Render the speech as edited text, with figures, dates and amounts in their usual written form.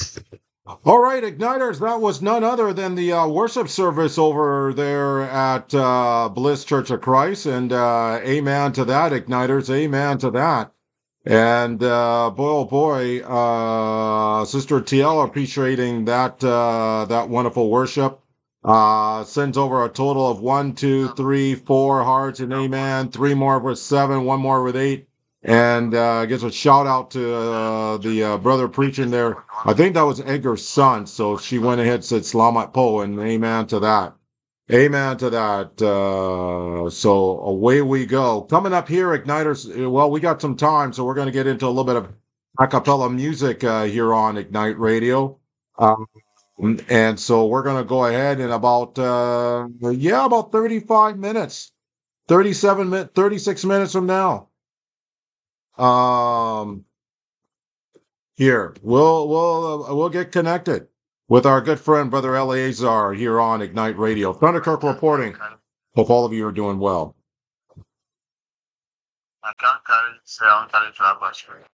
All right, Igniters, that was none other than the worship service over there at Bliss Church of Christ. And amen to that, Igniters. Amen to that. And boy, oh boy, Sister TL appreciating that wonderful worship. Sends over a total of 1, 2, 3, 4 hearts and amen. 3 more with 7, 1 more with 8. And gives a shout out to the brother preaching there. I think that was Edgar's son. So she went ahead and said Slamat Po and amen to that. Amen to that. So away we go. Coming up here, Igniters. Well, we got some time, so we're going to get into a little bit of a cappella music here on Ignite Radio. And so we're going to go ahead in about 35 minutes, 37 minutes, 36 minutes from now. Here we'll get connected with our good friend Brother Eleazar here on Ignite Radio. Thunderkirk reporting. Hope all of you are doing well.